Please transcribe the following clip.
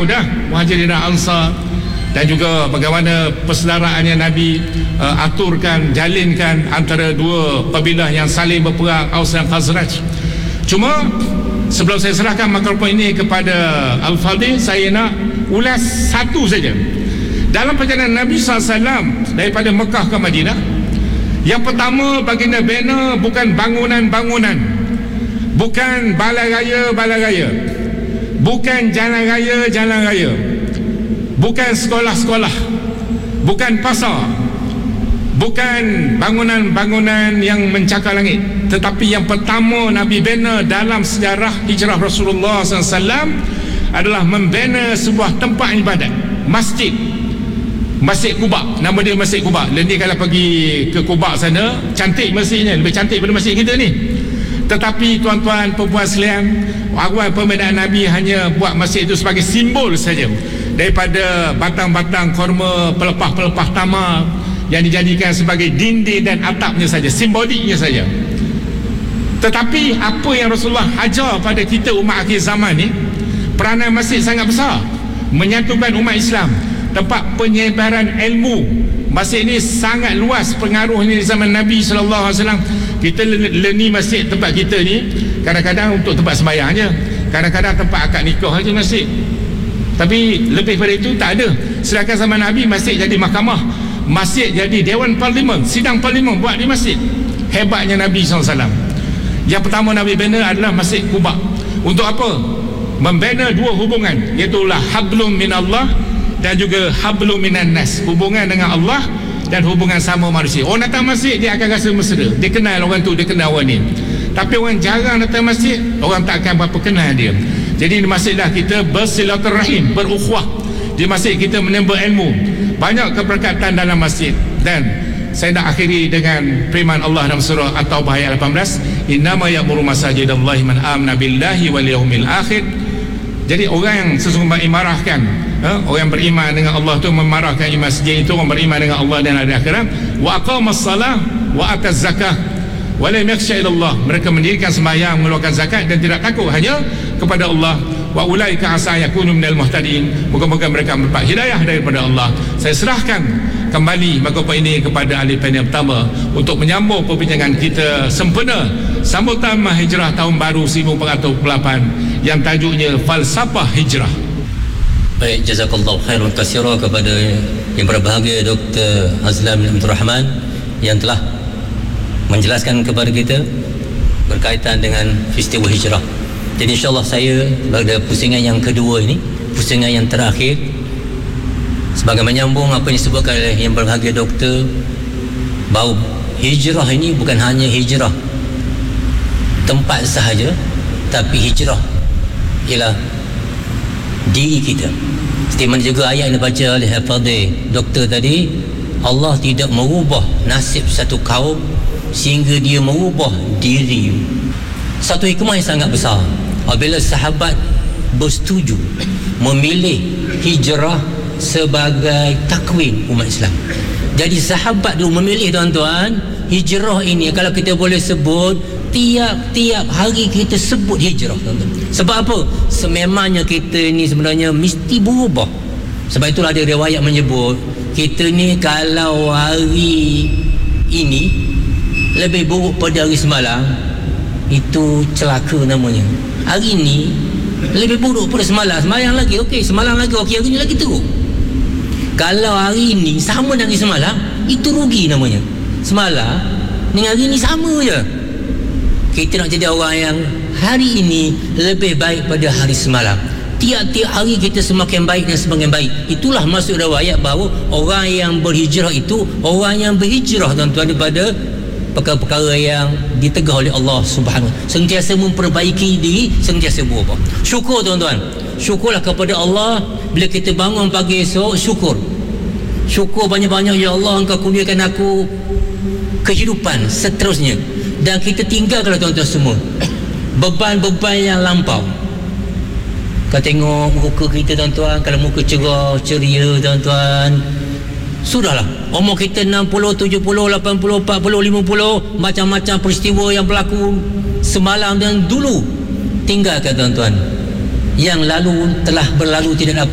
tahu dah Muhajirin dan Ansar, dan juga bagaimana persaudaraannya Nabi aturkan, jalinkan antara dua kabilah yang saling berperang, Aus dan Khazraj. Cuma sebelum saya serahkan mikrofon ini kepada Al-Fadhil, saya nak ulas satu saja. Dalam perjalanan Nabi SAW daripada Mekah ke Madinah, yang pertama baginda bina bukan bangunan-bangunan, bukan balai raya, bukan jalan raya, bukan sekolah-sekolah, bukan pasar, bukan bangunan-bangunan yang mencakar langit. Tetapi yang pertama Nabi bina dalam sejarah hijrah Rasulullah SAW adalah membina sebuah tempat ibadat, Masjid Quba. Nama dia Masjid Quba. Nanti kalau pergi ke Quba sana, cantik masjidnya, lebih cantik daripada masjid kita ni. Tetapi tuan-tuan, perempuan sekalian, awal pembinaan Nabi hanya buat masjid itu sebagai simbol saja, daripada batang-batang korma, pelepah-pelepah tamar yang dijadikan sebagai dinding dan atapnya saja, simboliknya saja. Tetapi apa yang Rasulullah ajar pada kita umat akhir zaman ni, peranan masjid sangat besar menyatukan umat Islam, tempat penyebaran ilmu. Masjid ini sangat luas pengaruhnya di zaman Nabi SAW. Kita leni masjid tempat kita ni kadang-kadang untuk tempat sembahyang je, kadang-kadang tempat akad nikah aja masjid. Tapi lebih pada itu tak ada. Sedangkan zaman Nabi masjid jadi mahkamah, masjid jadi dewan parlimen, sidang parlimen buat di masjid. Hebatnya Nabi SAW. Yang pertama Nabi bina adalah Masjid Quba. Untuk apa? Membina dua hubungan, iaitu hablum minallah dan juga hablum minan nas, hubungan dengan Allah dan hubungan sama manusia. Orang datang masjid dia akan rasa mesra, dia kenal orang tu, dia kenal orang ni. Tapi orang jarang datang masjid, orang tak akan berapa kenal dia. Jadi di masjidlah kita bersilaturahim, berukhuwah. Di masjid kita menimba ilmu. Banyak keberkatan dalam masjid. Dan saya nak akhiri dengan firman Allah dalam surah At-Taubah ayat 18, innama ya'muru masajidallahi man amana billahi wal yaumil akhir. Jadi orang yang sesungguhnya imarahkan, orang yang beriman dengan Allah tu memarahkan masjid itu, orang beriman dengan Allah dan hari akhirat. Wa aqamas salah wa ataz zakah wa lam yakhsha illallah. Mereka mendirikan sembahyang, mengeluarkan zakat dan tidak takut hanya kepada Allah. Wa ulaika asa yakunu minal muhtadin. Moga-moga mereka mendapat hidayah daripada Allah. Saya serahkan kembali mikrofon ini kepada ahli panel pertama untuk menyambung perbincangan kita sempena sambutan Hijrah tahun baru 1448 yang tajuknya Falsafah Hijrah. Baik, jazakallahu khairan katsira kepada yang berbahagia Dr. Azlan bin Abdul Rahman yang telah menjelaskan kepada kita berkaitan dengan peristiwa hijrah. Jadi insyaAllah saya pada pusingan yang kedua ini, pusingan yang terakhir, sebagai menyambung apa yang disebutkan oleh yang berbahagia doktor, bahawa hijrah ini bukan hanya hijrah tempat sahaja, tapi hijrah ialah diri kita. Seperti mana juga ayat yang dibaca oleh Al-Fadhil doktor tadi, Allah tidak merubah nasib satu kaum sehingga dia merubah diri. Satu hikmah yang sangat besar apabila sahabat bersetuju memilih hijrah sebagai takwin umat Islam. Jadi sahabat dulu memilih, tuan-tuan, hijrah ini kalau kita boleh sebut tiap-tiap hari kita sebut hijrah, tuan-tuan. Sebab apa? Sememangnya kita ni sebenarnya mesti berubah. Sebab itulah ada riwayat menyebut kita ni kalau hari ini lebih buruk pada hari semalam, itu celaka namanya. Hari ini lebih buruk pada semalam. Semalam lagi okey, semalam lagi okey, hari ni lagi teruk. Kalau hari ini sama dengan hari semalam, itu rugi namanya. Semalam dengan hari ini sama je. Kita nak jadi orang yang hari ini lebih baik pada hari semalam. Tiap-tiap hari kita semakin baik dan semakin baik. Itulah maksud riwayat bahawa orang yang berhijrah itu orang yang berhijrah, tuan-tuan, daripada perkara-perkara yang ditegah oleh Allah Subhanahu. Sentiasa memperbaiki diri, sentiasa berubah. Syukur, tuan-tuan. Syukurlah kepada Allah bila kita bangun pagi esok, syukur. Syukur banyak-banyak, ya Allah, Engkau kurniakan aku kehidupan seterusnya. Dan kita tinggalkan, tuan-tuan semua, beban-beban yang lampau. Kau tengok muka kita, tuan-tuan, kalau muka cerah, ceria, tuan-tuan, sudahlah, umur kita 60, 70, 80, 40, 50, macam-macam peristiwa yang berlaku semalam dan dulu tinggalkan, tuan-tuan. Yang lalu telah berlalu, tidak dapat